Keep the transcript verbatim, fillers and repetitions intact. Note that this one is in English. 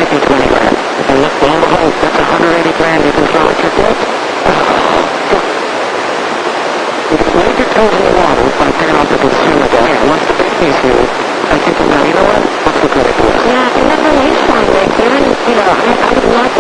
making twenty grand. And look, lo and behold, that's one hundred eighty grand you can throw at your kids. You can make your toes in the water by paying off the consumer debt. And once the baby's here, I think, well, you know what? Let's look at it. Yeah, and then when you find it, you're in, you know, I, I would not